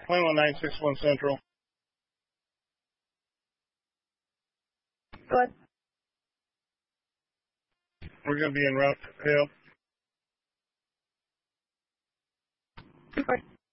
21961 Central. Go ahead. We're going to be en route to help.